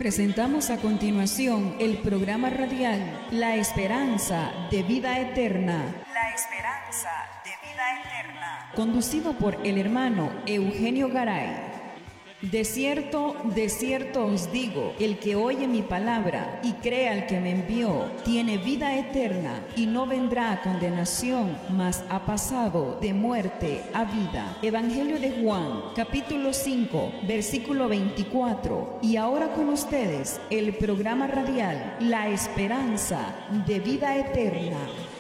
Presentamos a continuación el programa radial La Esperanza de Vida Eterna. La Esperanza de Vida Eterna. Conducido por el hermano Eugenio Garay. De cierto os digo, el que oye mi palabra y cree al que me envió, tiene vida eterna y no vendrá a condenación, mas ha pasado de muerte a vida. Evangelio de Juan, capítulo 5, versículo 24. Y ahora con ustedes, el programa radial La Esperanza de Vida Eterna.